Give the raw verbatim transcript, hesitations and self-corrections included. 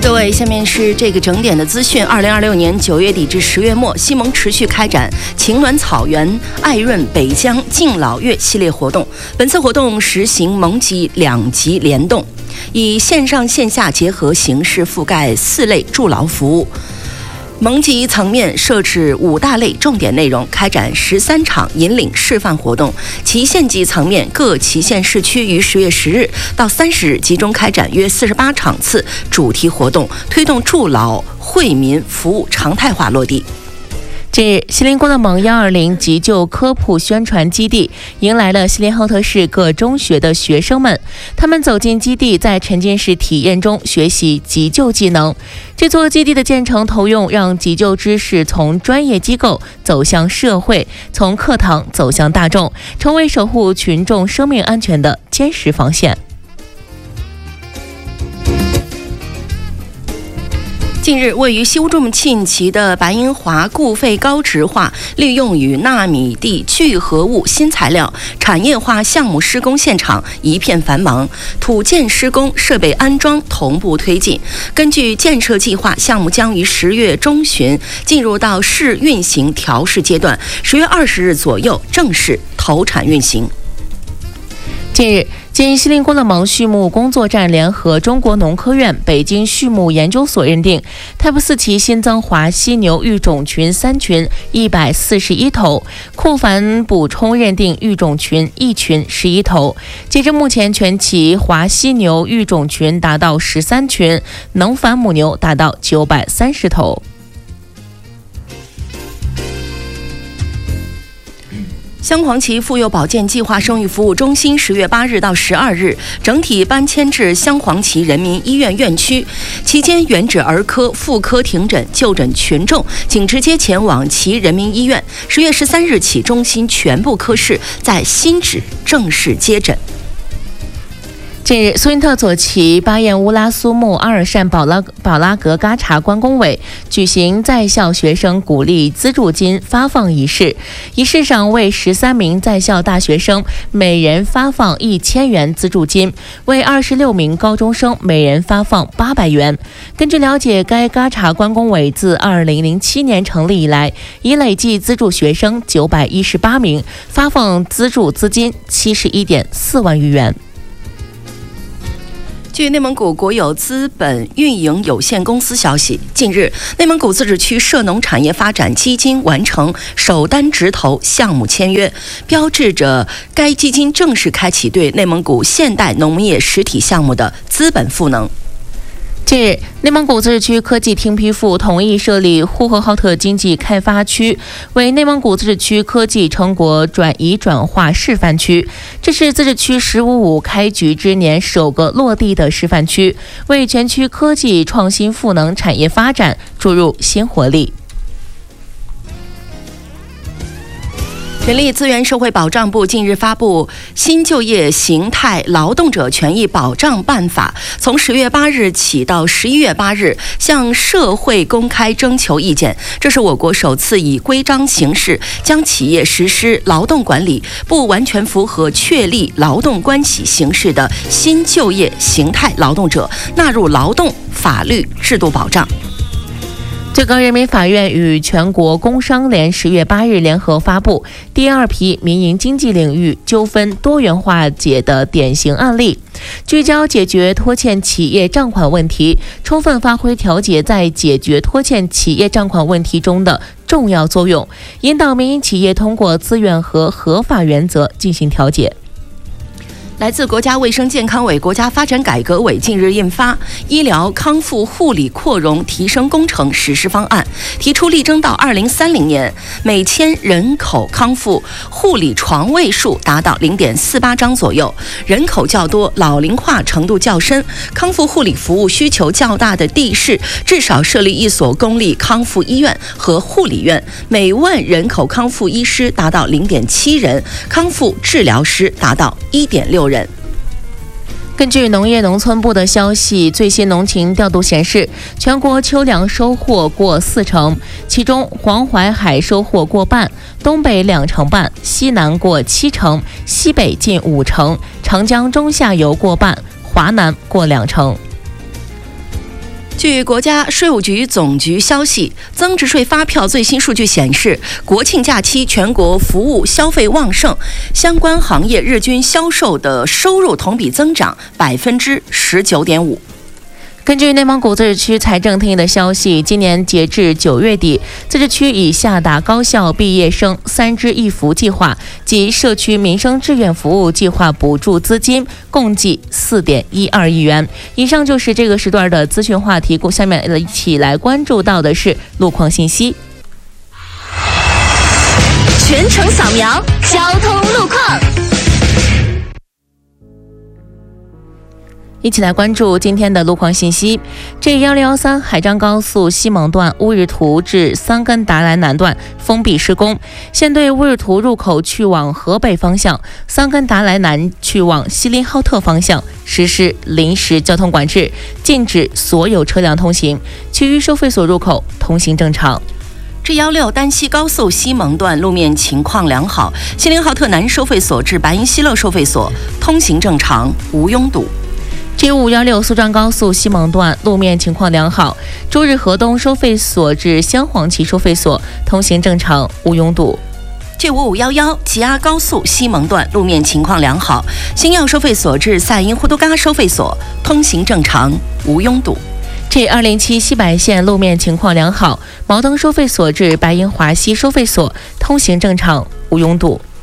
各位，下面是这个整点的资讯。二零二六年九月底至十月末，西蒙持续开展晴暖草原、爱润北疆敬老月系列活动。本次活动实行蒙吉两级联动，以线上线下结合形式覆盖四类助老服务。蒙吉层面设置五大类重点内容，开展十三场引领示范活动；旗县级层面，各旗县市区于十月十日到三十日集中开展约四十八场次主题活动，推动助老惠民服务常态化落地。 近日，锡林郭勒盟幺二零急救科普宣传基地迎来了锡林浩特市各中学的学生们。他们走进基地，在沉浸式体验中学习急救技能。这座基地的建成投用，让急救知识从专业机构走向社会，从课堂走向大众，成为守护群众生命安全的坚实防线。 近日，位于西乌鲁沁旗的白银华固废高值化利用与纳米地聚合物新材料产业化项目施工现场一片繁忙，土建施工、设备安装同步推进。根据建设计划，项目将于十月中旬进入到试运行调试阶段，十月二十日左右正式投产运行。 近日，经锡林郭勒盟畜牧工作站联合中国农科院、北京畜牧研究所认定，Type 四期新增华犀牛育种群三群一百四十一头，库繁补充认定育种群一群十一头。截至目前，全期华犀牛育种群达到十三群，能繁母牛达到九百三十头。 镶黄旗妇幼保健计划生育服务中心十月八日到十二日整体搬迁至镶黄旗人民医院院区，期间原址儿科、妇科停诊就诊群众仅直接前往其人民医院。十月十三日起，中心全部科室在新址正式接诊。 近日，苏因特左旗巴彦乌拉苏木阿尔善保拉保拉格嘎查关工委举行在校学生鼓励资助金发放仪式，仪式上为十三名在校大学生每人发放一千元资助金，为二十六名高中生每人发放八百元。根据了解，该嘎查关工委自二零零七年成立以来，已累计资助学生九百一十八名，发放资助资金七十一点四万余元。 据内蒙古国有资本运营有限公司消息，近日，内蒙古自治区涉农产业发展基金完成首单直投项目签约，标志着该基金正式开启对内蒙古现代农业实体项目的资本赋能。 近日，内蒙古自治区科技厅批复同意设立呼和浩特经济开发区，为内蒙古自治区科技成果转移转化示范区。这是自治区“十五五”开局之年首个落地的示范区，为全区科技创新赋能产业发展注入新活力。 人力资源社会保障部近日发布《新就业形态劳动者权益保障办法》，从十月八日起到十一月八日向社会公开征求意见。这是我国首次以规章形式将企业实施劳动管理不完全符合确立劳动关系形式的新就业形态劳动者纳入劳动法律制度保障。 最高人民法院与全国工商联十月八日联合发布第二批民营经济领域纠纷多元化解的典型案例，聚焦解决拖欠企业账款问题，充分发挥调解在解决拖欠企业账款问题中的重要作用，引导民营企业通过自愿和合法原则进行调解。 来自国家卫生健康委、国家发展改革委近日印发《医疗康复护理扩容提升工程实施方案》，提出力争到二零三零年每千人口康复护理床位数达到零点四八张左右。人口较多、老龄化程度较深、康复护理服务需求较大的地市，至少设立一所公立康复医院和护理院，每万人口康复医师达到零点七人，康复治疗师达到一点六人。 根据农业农村部的消息，最新农情调度显示，全国秋粮收获过四成，其中黄淮海收获过半，东北两成半，西南过七成，西北近五成，长江中下游过半，华南过两成。 据国家税务局总局消息，增值税发票最新数据显示，国庆假期全国服务消费旺盛，相关行业日均销售的收入同比增长百分之十九点五。 根据内蒙古自治区财政厅的消息，今年截至九月底，自治区已下达高校毕业生三支一扶计划及社区民生志愿服务计划补助资金共计四点一二亿元。以上就是这个时段的资讯话题，下面一起来关注到的是路况信息。 全程扫描交通路况。 一起来关注今天的路况信息。G 一六一三海张高速西蒙段乌日图至桑根达莱南段封闭施工，现对乌日图入口去往河北方向、桑根达莱南去往锡林浩特方向实施临时交通管制，禁止所有车辆通行，其余收费所入口通行正常。 G 一六丹西高速西蒙段路面情况良好，锡林浩特南收费所至白银西乐收费所通行正常，无拥堵。 G 五一六苏张高速西蒙段路面情况良好，周日河东收费所至镶黄旗收费所通行正常，无拥堵。 G 五五一一吉阿高速西蒙段路面情况良好，星耀收费所至赛因呼都嘎收费所通行正常，无拥堵。 G 二零七西白线路面情况良好，毛登收费所至白银华西收费所通行正常，无拥堵。